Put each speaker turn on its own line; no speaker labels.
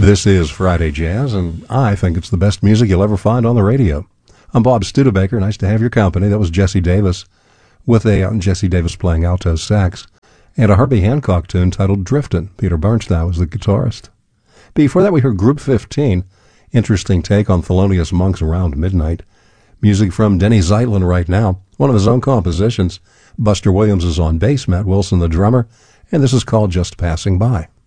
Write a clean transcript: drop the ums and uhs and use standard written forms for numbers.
This is Friday Jazz, and I think it's the best music you'll ever find on the radio. I'm Bob Studebaker. Nice to have your company. That was Jesse Davis, with Jesse Davis playing alto sax, and a Herbie Hancock tune titled Driftin'. Peter Bernstein was the guitarist. Before that, we heard Group 15, interesting take on Thelonious Monk's Around Midnight. Music from Denny Zeitlin right now, one of his own compositions. Buster Williams is on bass, Matt Wilson the drummer, and this is called Just Passing By.